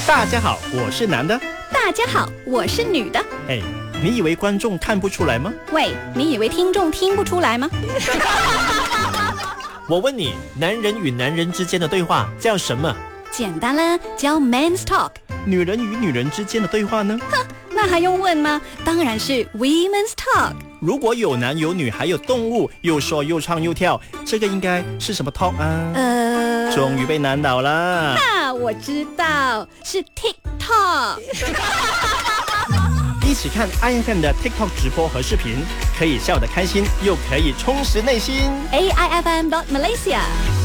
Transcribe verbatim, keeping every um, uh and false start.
大家好，我是男的。 大家好，我是女的。 哎，你以为观众看不出来吗？ 喂，你以为听众听不出来吗？ 我问你，男人与男人之间的对话叫什么？ 简单啦，叫 Men's Talk。 女人与女人之间的对话呢？ 哼，那还用问吗？当然是 Women's Talk。 如果有男有女还有动物，又说又唱又跳，这个应该是什么 talk 啊？ 呃， 终于被难倒了。 那我知道是 TikTok。 一起看 I F M 的 TikTok 直播和视频，可以笑得开心，又可以充实内心。 A I F M dot Malaysia